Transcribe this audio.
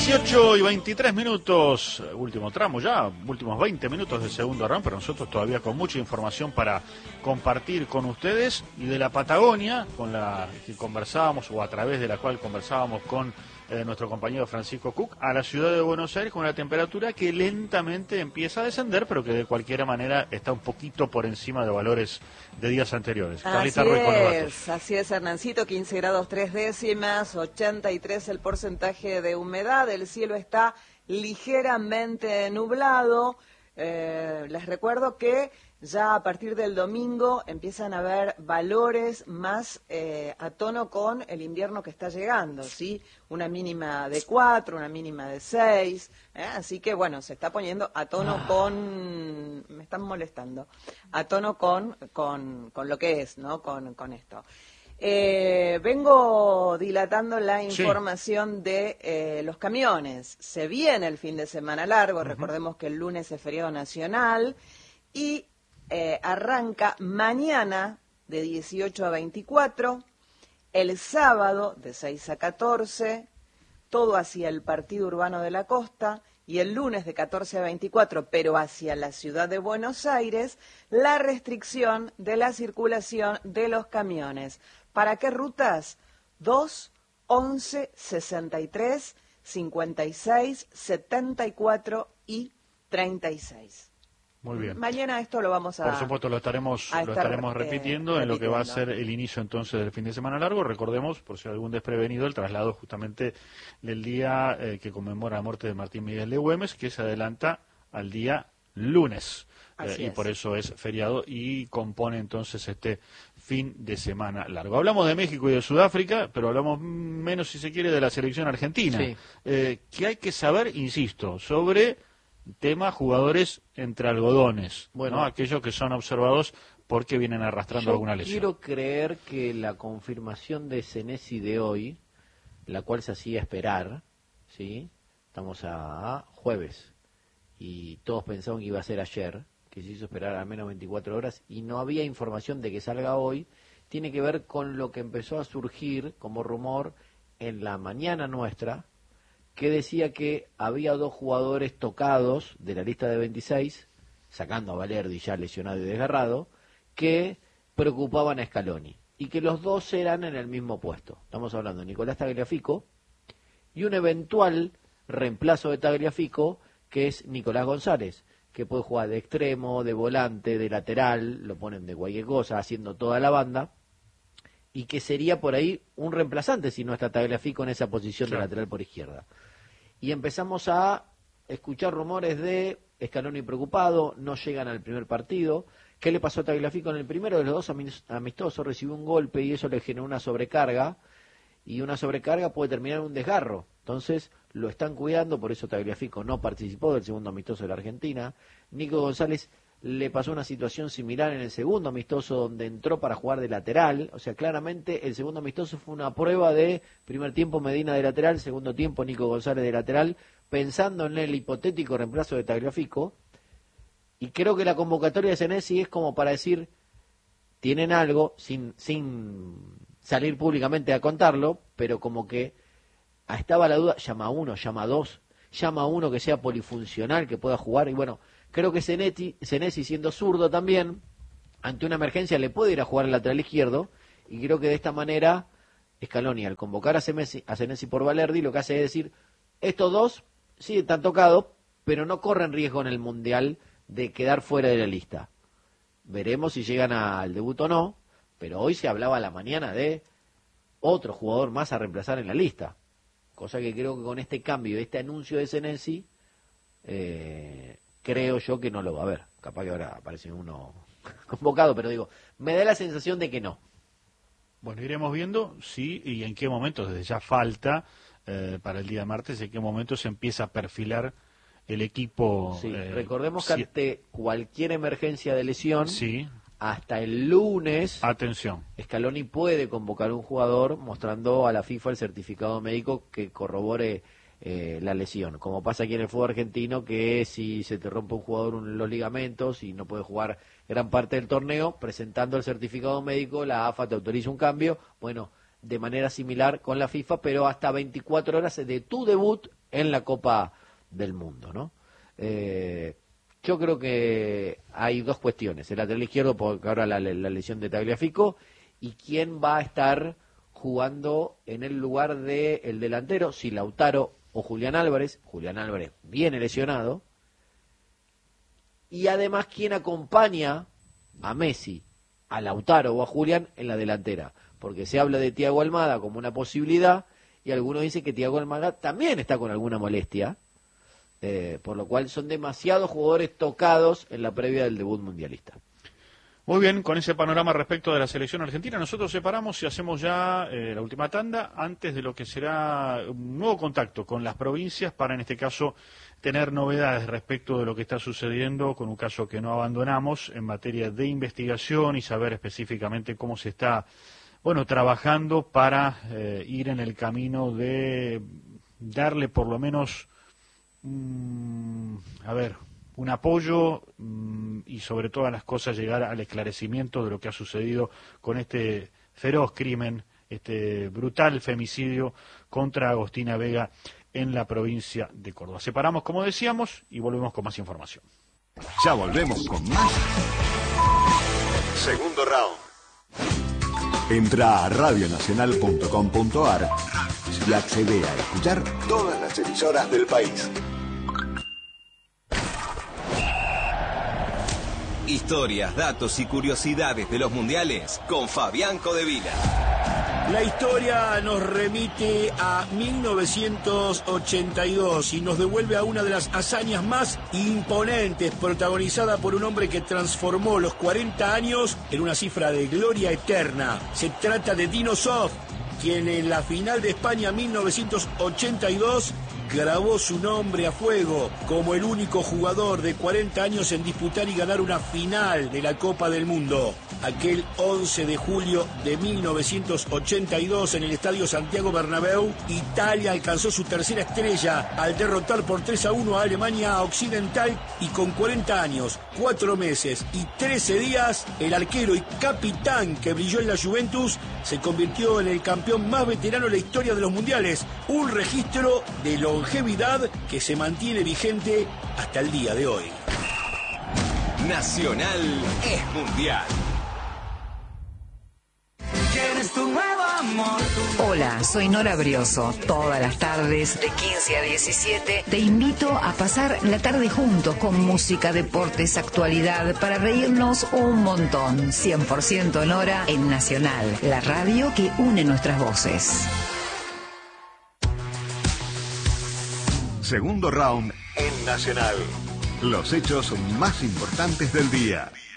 18 y 23 minutos, último tramo ya, últimos 20 minutos del segundo round, pero nosotros todavía con mucha información para compartir con ustedes, y de la Patagonia, con la que conversábamos, o a través de la cual conversábamos con nuestro compañero Francisco Cook, a la ciudad de Buenos Aires, con una temperatura que lentamente empieza a descender, pero que de cualquier manera está un poquito por encima de valores de días anteriores. Así es, Hernancito, 15 grados 3 décimas, 83 el porcentaje de humedad, el cielo está ligeramente nublado. Les recuerdo que ya a partir del domingo empiezan a haber valores más a tono con el invierno que está llegando, ¿sí? Una mínima de 4, una mínima de 6, así que bueno, se está poniendo a tono con... Me están molestando. A tono con lo que es, ¿no? Con esto. Vengo dilatando la información de los camiones. Se viene el fin de semana largo, recordemos que el lunes es feriado nacional y arranca mañana de 18 a 24, el sábado de 6 a 14, todo hacia el Partido Urbano de la Costa, y el lunes de 14 a 24, pero hacia la ciudad de Buenos Aires, la restricción de la circulación de los camiones. ¿Para qué rutas? 2, 11, 63, 56, 74 y 36. Muy bien. Mañana esto lo vamos a... Por supuesto, lo estaremos repitiendo en lo que va a ser el inicio entonces del fin de semana largo. Recordemos, por si hay algún desprevenido, el traslado justamente del día que conmemora la muerte de Martín Miguel de Güemes, que se adelanta al día lunes. Y por eso es feriado y compone entonces este fin de semana largo. Hablamos de México y de Sudáfrica, pero hablamos menos, si se quiere, de la selección argentina. Sí. Que hay que saber, insisto, sobre... tema jugadores entre algodones, bueno, ¿no? Aquellos que son observados porque vienen arrastrando alguna lesión. Quiero creer que la confirmación de Senesi de hoy, la cual se hacía esperar, ¿sí? Estamos a jueves y todos pensaban que iba a ser ayer, que se hizo esperar al menos 24 horas y no había información de que salga hoy, tiene que ver con lo que empezó a surgir como rumor en la mañana nuestra, que decía que había 2 jugadores tocados de la lista de 26, sacando a Valerdi ya lesionado y desgarrado, que preocupaban a Scaloni, y que los 2 eran en el mismo puesto. Estamos hablando de Nicolás Tagliafico y un eventual reemplazo de Tagliafico, que es Nicolás González, que puede jugar de extremo, de volante, de lateral, lo ponen de cualquier cosa, haciendo toda la banda, y que sería por ahí un reemplazante si no está Tagliafico en esa posición de lateral por izquierda. Y empezamos a escuchar rumores de Scaloni preocupado, no llegan al primer partido. ¿Qué le pasó a Tagliafico en el primero de los 2 amistosos? Recibió un golpe y eso le generó una sobrecarga, y una sobrecarga puede terminar en un desgarro. Entonces lo están cuidando, por eso Tagliafico no participó del segundo amistoso de la Argentina. Nico González le pasó una situación similar en el segundo amistoso, donde entró para jugar de lateral. O sea, claramente el segundo amistoso fue una prueba de primer tiempo Medina de lateral, segundo tiempo Nico González de lateral, pensando en el hipotético reemplazo de Tagliafico. Y creo que la convocatoria de Senesi es como para decir, tienen algo, sin salir públicamente a contarlo, pero como que estaba la duda, llama a uno, llama a 2, llama a uno que sea polifuncional, que pueda jugar, y bueno, creo que Senesi, siendo zurdo también, ante una emergencia le puede ir a jugar al lateral izquierdo, y creo que de esta manera Scaloni, al convocar a Senesi por Valerdi, lo que hace es decir, estos 2 sí están tocados, pero no corren riesgo en el Mundial de quedar fuera de la lista. Veremos si llegan al debut o no, pero hoy se hablaba a la mañana de otro jugador más a reemplazar en la lista, cosa que creo que con este cambio, este anuncio de Senesi, creo yo que no lo va a haber. Capaz que ahora aparece uno convocado, pero digo, me da la sensación de que no. Bueno, iremos viendo si y en qué momento, desde ya falta para el día martes, en qué momento se empieza a perfilar el equipo. Sí, recordemos que ante cualquier emergencia de lesión, hasta el lunes, atención, Scaloni puede convocar un jugador mostrando a la FIFA el certificado médico que corrobore la lesión, como pasa aquí en el fútbol argentino, que si se te rompe un jugador los ligamentos y no puede jugar gran parte del torneo, presentando el certificado médico, la AFA te autoriza un cambio. Bueno, de manera similar con la FIFA, pero hasta 24 horas de tu debut en la Copa del Mundo, ¿no? Yo creo que hay dos cuestiones, el lateral izquierdo, porque ahora la lesión de Tagliafico, y quién va a estar jugando en el lugar del delantero, si Lautaro o Julián Álvarez viene lesionado, y además quién acompaña a Messi, a Lautaro o a Julián en la delantera, porque se habla de Thiago Almada como una posibilidad, y algunos dicen que Thiago Almada también está con alguna molestia, por lo cual son demasiados jugadores tocados en la previa del debut mundialista. Muy bien, con ese panorama respecto de la selección argentina, nosotros separamos y hacemos ya la última tanda antes de lo que será un nuevo contacto con las provincias para, en este caso, tener novedades respecto de lo que está sucediendo con un caso que no abandonamos en materia de investigación y saber específicamente cómo se está, trabajando para ir en el camino de darle por lo menos un apoyo y sobre todas las cosas llegar al esclarecimiento de lo que ha sucedido con este feroz crimen, este brutal femicidio contra Agostina Vega en la provincia de Córdoba. Separamos, como decíamos, y volvemos con más información. Ya volvemos con más. Segundo round. Entra a radionacional.com.ar y accede a escuchar todas las emisoras del país. Historias, datos y curiosidades de los mundiales con Fabián Codevila. La historia nos remite a 1982 y nos devuelve a una de las hazañas más imponentes, protagonizada por un hombre que transformó los 40 años en una cifra de gloria eterna. Se trata de Dino Zoff, quien en la final de España 1982 grabó su nombre a fuego como el único jugador de 40 años en disputar y ganar una final de la Copa del Mundo. Aquel 11 de julio de 1982 en el Estadio Santiago Bernabéu, Italia alcanzó su tercera estrella al derrotar por 3-1 a Alemania Occidental, y con 40 años, 4 meses y 13 días, el arquero y capitán que brilló en la Juventus se convirtió en el campeón más veterano en la historia de los mundiales, un registro de longevidad que se mantiene vigente hasta el día de hoy. Nacional es mundial. Hola, soy Nora Brioso. Todas las tardes, de 15 a 17, te invito a pasar la tarde juntos con música, deportes, actualidad, para reírnos un montón. 100% Nora en Nacional, la radio que une nuestras voces. Segundo round en Nacional. Los hechos más importantes del día.